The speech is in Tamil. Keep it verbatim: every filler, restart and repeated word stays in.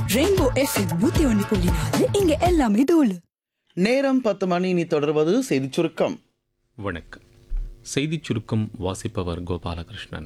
ரெயின்போ எஃப்எம் நூத்தி ஒன்னு புள்ளி நாலு இங்க எல்லாமே தூளு. நேரம் பத்து மணி. இனி தொடர்வது செய்திச் சுருக்கம். வணக்கம். செய்திச் சுருக்கம் வாசிப்பவர் கோபாலகிருஷ்ணன்.